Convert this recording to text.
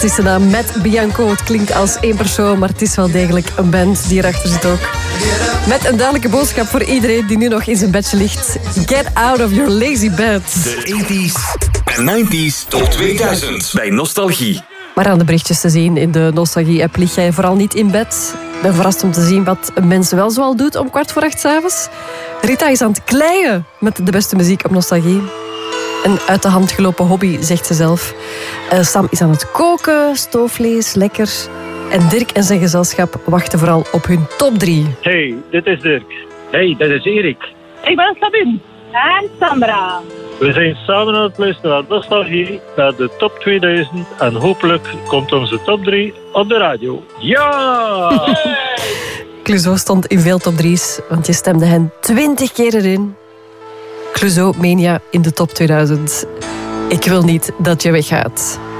Het is de naam Matt Bianco. Het klinkt als één persoon, maar het is wel degelijk een band die erachter zit ook. Met een duidelijke boodschap voor iedereen die nu nog in zijn bedje ligt. Get out of your lazy bed. De 80s en 90s tot 2000 bij Nostalgie. Maar aan de berichtjes te zien in de Nostalgie-app lig jij vooral niet in bed. Ik ben verrast om te zien wat een mens wel zoal doet om 7:15 s'avonds. Rita is aan het kleien met de beste muziek op Nostalgie. Een uit de hand gelopen hobby, zegt ze zelf. Sam is aan het koken, stoofvlees, lekker. En Dirk en zijn gezelschap wachten vooral op hun top 3. Hey, dit is Dirk. Hey, dit is Erik. Ik ben Sabine. En Sandra. We zijn samen aan het luisteren naar Nostalgie, naar de top 2000. En hopelijk komt onze top 3 op de radio. Ja! Clouseau stond in veel top 3's, want je stemde hen 20 keer erin. Clouseau Mania in de top 2000. Ik wil niet dat je weggaat.